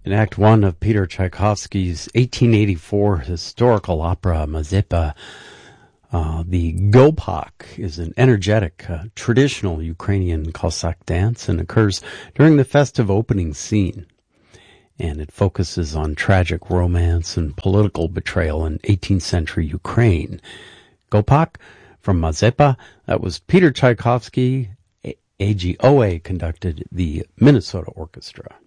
In Act One of Peter Tchaikovsky's 1884 historical opera Mazepa, the Gopak is an energetic, traditional Ukrainian Cossack dance and occurs during the festive opening scene. And it focuses on tragic romance and political betrayal in 18th century Ukraine. Gopak from Mazepa, that was Peter Tchaikovsky. AGOA conducted the Minnesota Orchestra.